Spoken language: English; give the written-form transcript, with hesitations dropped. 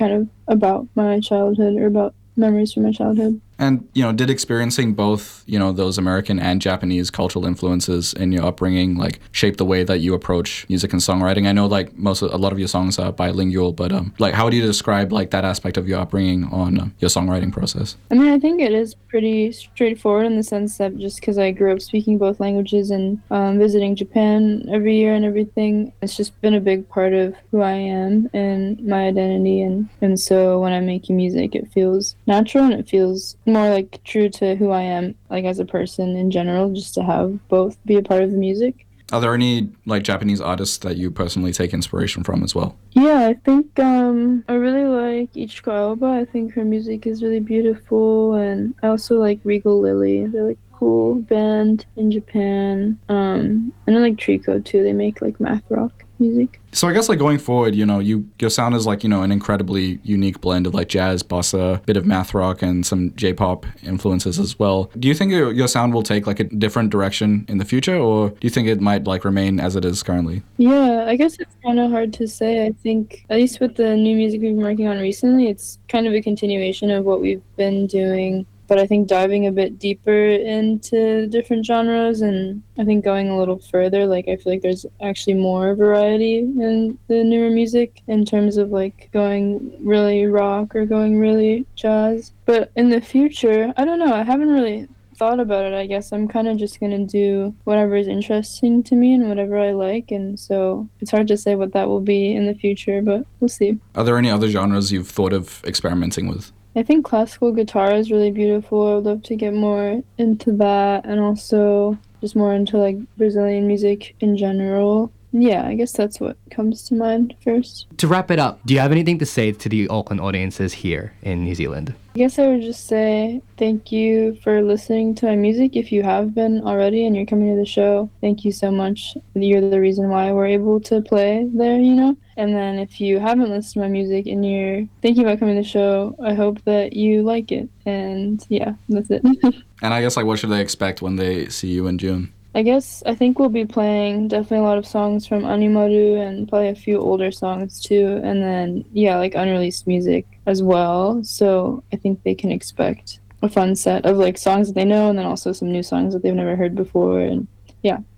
kind of about my childhood or about memories from my childhood. And, did experiencing both, those American and Japanese cultural influences in your upbringing, like, shape the way that you approach music and songwriting? I know, like, a lot of your songs are bilingual, but, like, how would you describe, like, that aspect of your upbringing on your songwriting process? I mean, I think it is pretty straightforward in the sense that just because I grew up speaking both languages and visiting Japan every year and everything, it's just been a big part of who I am and my identity. And so when I'm making music, it feels natural and it feels more like true to who I am, like as a person in general, just to have both be a part of the music. Are there any, like, Japanese artists that you personally take inspiration from as well? Yeah, I think I really like Ichiko Aoba. I think her music is really beautiful, and I also like Regal Lily. They're like a cool band in Japan. And I like Trico too. They make like math rock music. So I guess, like, going forward, your sound is like, an incredibly unique blend of, like, jazz, bossa, bit of math rock, and some J-pop influences as well. Do you think your sound will take, like, a different direction in the future, or do you think it might, like, remain as it is currently? Yeah, I guess it's kind of hard to say. I think, at least with the new music we've been working on recently, it's kind of a continuation of what we've been doing. But I think diving a bit deeper into different genres and I think going a little further, like I feel like there's actually more variety in the newer music in terms of like going really rock or going really jazz. But in the future, I don't know. I haven't really thought about it. I guess I'm kind of just gonna do whatever is interesting to me and whatever I like, and so it's hard to say what that will be in the future, but we'll see. Are there any other genres you've thought of experimenting with? I think classical guitar is really beautiful. I would love to get more into that and also just more into like Brazilian music in general. Yeah, I guess that's what comes to mind first. To wrap it up, do you have anything to say to the Auckland audiences here in New Zealand? I guess I would just say thank you for listening to my music. If you have been already and you're coming to the show, thank you so much. You're the reason why we're able to play there, you know? And then if you haven't listened to my music and you're thinking about coming to the show, I hope that you like it. And yeah, that's it. And I guess, like, what should they expect when they see you in June? I think we'll be playing definitely a lot of songs from Animaru and probably a few older songs too. And then, yeah, like unreleased music as well. So I think they can expect a fun set of like songs that they know and then also some new songs that they've never heard before. And yeah.